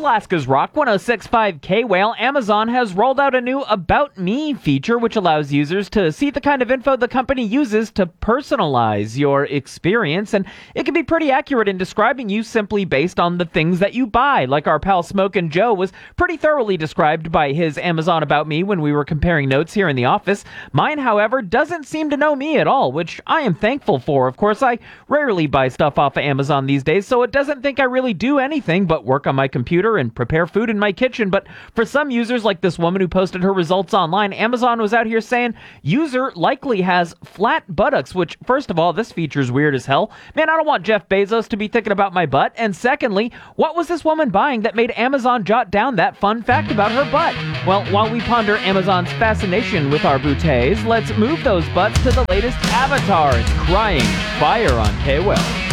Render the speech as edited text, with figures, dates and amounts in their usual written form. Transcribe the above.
Alaska's Rock 106.5 K-Whale, Amazon has rolled out a new About Me feature, which allows users to see the kind of info the company uses to personalize your experience, and it can be pretty accurate in describing you simply based on the things that you buy. Like our pal Smokin' Joe was pretty thoroughly described by his Amazon About Me when we were comparing notes here in the office. Mine, however, doesn't seem to know me at all, which I am thankful for. Of course, I rarely buy stuff off of Amazon these days, so it doesn't think I really do anything but work on my computer and prepare food in my kitchen. But for some users, like this woman who posted her results online, Amazon was out here saying user likely has flat buttocks, which, first of all, this feature's weird as hell. Man, I don't want Jeff Bezos to be thinking about my butt. And secondly, what was this woman buying that made Amazon jot down that fun fact about her butt? Well, while we ponder Amazon's fascination with our booties, let's move those butts to the latest avatar. It's Crying Fire on K-Well.